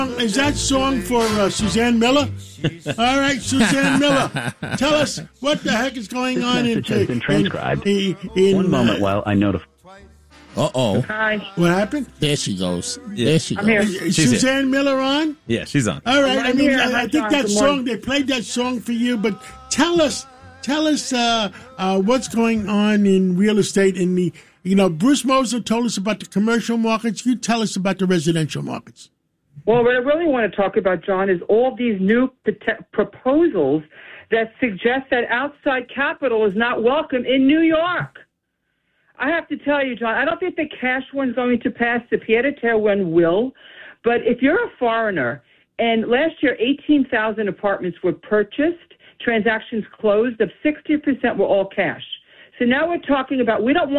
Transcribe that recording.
Is that song for Suzanne Miller? All right, Suzanne Miller, tell us what the heck is going on in has been transcribed. One moment while I notify. Uh-oh. Hi. What happened? There she goes. Yeah. There she I'm goes. here. Is Suzanne Miller on? Yeah, she's on. All right. I mean, I think John. that Good song, morning. they played that song for you, but tell us what's going on in real estate in the, Bruce Moser told us about the commercial markets. You tell us about the residential markets. Well, what I really want to talk about, John, is all these new proposals that suggest that outside capital is not welcome in New York. I have to tell you, John, I don't think the cash one's going to pass. The pied-à-terre one will. But if you're a foreigner, and last year 18,000 apartments were purchased, transactions closed, of 60% were all cash. So now we're talking about, we don't want